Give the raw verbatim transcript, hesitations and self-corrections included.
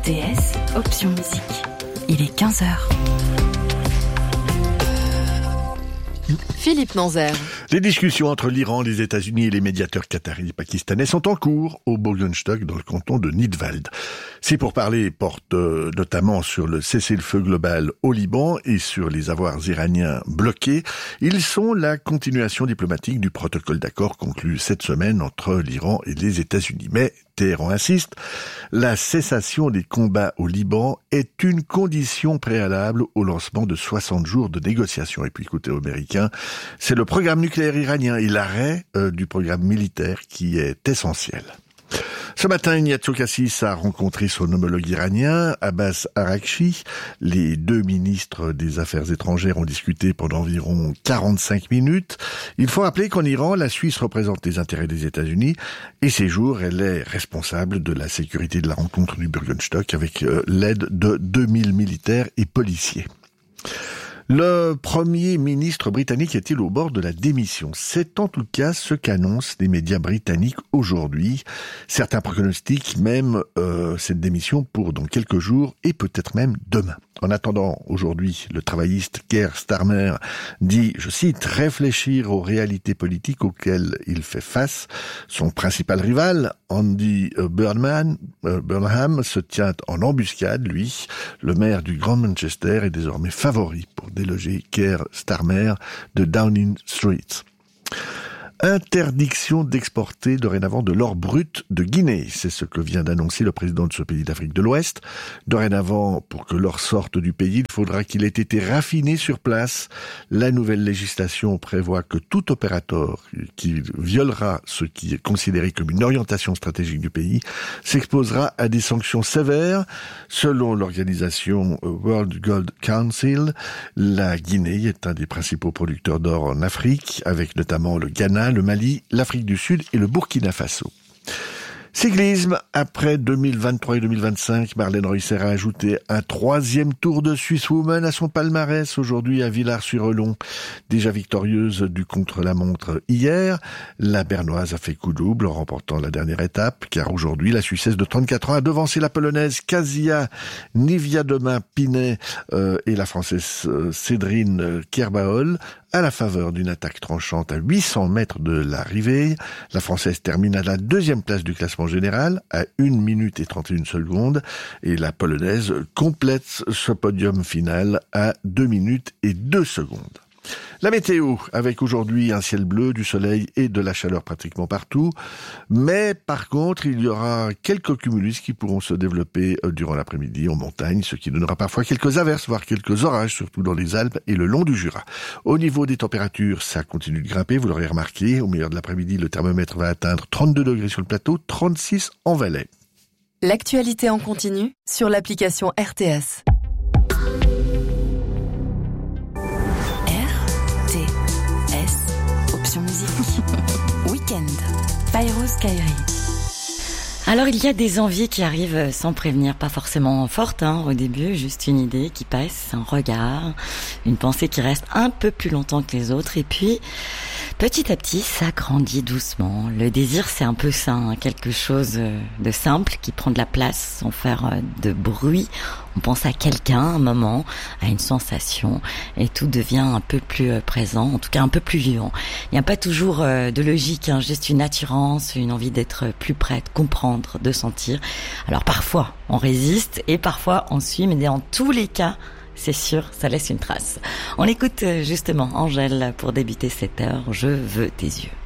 T S, option musique. Il est quinze heures. Philippe Manzer. Les discussions entre l'Iran, les États-Unis et les médiateurs qataris et pakistanais sont en cours au Bürgenstock dans le canton de Nidwald. Ces pourparlers portent euh, notamment sur le cessez-le-feu global au Liban et sur les avoirs iraniens bloqués. Ils sont la continuation diplomatique du protocole d'accord conclu cette semaine entre l'Iran et les États-Unis. Mais Téhéran insiste, la cessation des combats au Liban est une condition préalable au lancement de soixante jours de négociations. Et puis côté américain, c'est le programme nucléaire iranien et l'arrêt euh, du programme militaire qui est essentiel. Ce matin, Ignazio Cassis a rencontré son homologue iranien, Abbas Araghchi. Les deux ministres des Affaires étrangères ont discuté pendant environ quarante-cinq minutes. Il faut rappeler qu'en Iran, la Suisse représente les intérêts des États-Unis et ces jours, elle est responsable de la sécurité de la rencontre du Bürgenstock avec euh, l'aide de deux mille militaires et policiers. Le Premier ministre britannique est-il au bord de la démission ? C'est en tout cas ce qu'annoncent les médias britanniques aujourd'hui. Certains pronostiquent même euh, cette démission pour dans quelques jours et peut-être même demain. En attendant, aujourd'hui, le travailliste Keir Starmer dit, je cite, « réfléchir aux réalités politiques auxquelles il fait face ». Son principal rival, Andy Burnham, euh, Burnham, se tient en embuscade, lui. Le maire du Grand Manchester est désormais favori pour déloger Keir Starmer de Downing Street. Interdiction d'exporter dorénavant de l'or brut de Guinée. C'est ce que vient d'annoncer le président de ce pays d'Afrique de l'Ouest. Dorénavant, pour que l'or sorte du pays, il faudra qu'il ait été raffiné sur place. La nouvelle législation prévoit que tout opérateur qui violera ce qui est considéré comme une orientation stratégique du pays s'exposera à des sanctions sévères. Selon l'organisation World Gold Council, la Guinée est un des principaux producteurs d'or en Afrique, avec notamment le Ghana, le Mali, l'Afrique du Sud et le Burkina Faso. Cyclisme, après deux mille vingt-trois et deux mille vingt-cinq, Marlène Reusser a ajouté un troisième Tour de Swiss Woman à son palmarès aujourd'hui à Villars-sur-Elon. Déjà victorieuse du contre-la-montre hier, la Bernoise a fait coup double en remportant la dernière étape, car aujourd'hui, la Suissesse de trente-quatre ans a devancé la Polonaise Kasia Niewiadoma-Pinet euh, et la Française euh, Cédrine Kerbaol à la faveur d'une attaque tranchante à huit cents mètres de l'arrivée. La Française termine à la deuxième place du classement général à une minute et trente et une secondes et la Polonaise complète ce podium final à deux minutes et deux secondes. La météo, avec aujourd'hui un ciel bleu, du soleil et de la chaleur pratiquement partout. Mais par contre, il y aura quelques cumulus qui pourront se développer durant l'après-midi en montagne, ce qui donnera parfois quelques averses, voire quelques orages, surtout dans les Alpes et le long du Jura. Au niveau des températures, ça continue de grimper, vous l'aurez remarqué. Au milieu de l'après-midi, le thermomètre va atteindre trente-deux degrés sur le plateau, trente-six en Valais. L'actualité en continu sur l'application R T S. Musique. Week-end. Pyros Kairi. Alors il y a des envies qui arrivent sans prévenir, pas forcément fortes hein, au début, juste une idée qui passe, un regard, une pensée qui reste un peu plus longtemps que les autres et puis petit à petit ça grandit doucement. Le désir c'est un peu ça, hein, quelque chose de simple qui prend de la place sans faire de bruit. On pense à quelqu'un, un moment, à une sensation, et tout devient un peu plus présent, en tout cas un peu plus vivant. Il n'y a pas toujours de logique, hein, juste une attirance, une envie d'être plus près, de comprendre, de sentir. Alors parfois, on résiste, et parfois on suit, mais dans tous les cas, c'est sûr, ça laisse une trace. On écoute justement Angèle pour débuter cette heure, Je veux tes yeux.